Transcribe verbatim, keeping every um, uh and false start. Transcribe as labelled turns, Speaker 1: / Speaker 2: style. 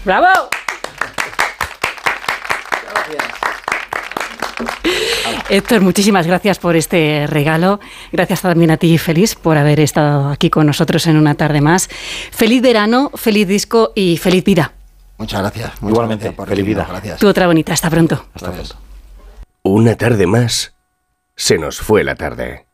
Speaker 1: ¡Bravo! Héctor, muchísimas gracias por este regalo. Gracias también a ti, Félix, por haber estado aquí con nosotros en una tarde más. Feliz verano, feliz disco y feliz vida.
Speaker 2: Muchas gracias. Muchas
Speaker 3: Igualmente,
Speaker 2: gracias por
Speaker 3: feliz vida.
Speaker 2: Gracias.
Speaker 1: Tu otra bonita. Hasta pronto.
Speaker 3: Hasta pronto.
Speaker 4: Una tarde más, se nos fue la tarde.